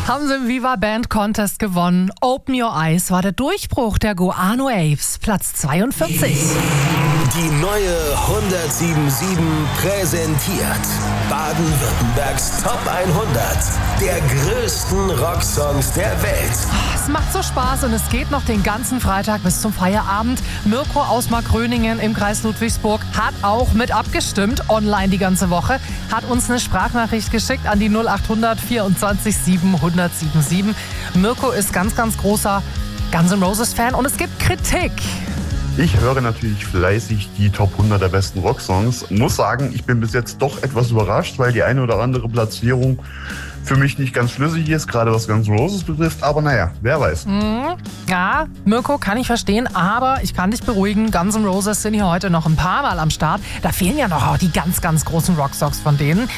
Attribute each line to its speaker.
Speaker 1: haben sie im Viva Band Contest gewonnen. Open Your Eyes war der Durchbruch der Guano Apes, Platz 42.
Speaker 2: Die neue 107.7 präsentiert Baden-Württembergs Top 100 der größten Rocksongs der Welt.
Speaker 1: Es macht so Spaß und es geht noch den ganzen Freitag bis zum Feierabend. Mirko aus Markgröningen im Kreis Ludwigsburg hat auch mit abgestimmt, online die ganze Woche, hat uns eine Sprachnachricht geschickt an die 0800 24 7 1077. Mirko ist ganz, ganz großer Guns N' Roses Fan und es gibt Kritik.
Speaker 3: Ich höre natürlich fleißig die Top 100 der besten Rocksongs. Muss sagen, ich bin bis jetzt doch etwas überrascht, weil die eine oder andere Platzierung für mich nicht ganz schlüssig ist, gerade was Guns N' Roses betrifft. Aber naja, wer weiß.
Speaker 1: Ja, Mirko, kann ich verstehen, aber ich kann dich beruhigen. Guns N' Roses sind hier heute noch ein paar Mal am Start. Da fehlen ja noch auch die ganz, ganz großen Rocksongs von denen.